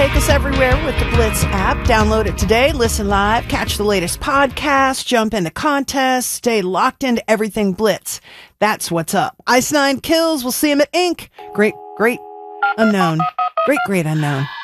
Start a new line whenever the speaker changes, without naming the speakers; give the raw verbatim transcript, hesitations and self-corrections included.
take us everywhere with the Blitz app. Download it today, listen live, catch the latest podcast, jump into contests, stay locked into everything Blitz. That's what's up. Ice Nine Kills, we'll see him at Ink. Great, great unknown. Great, great unknown.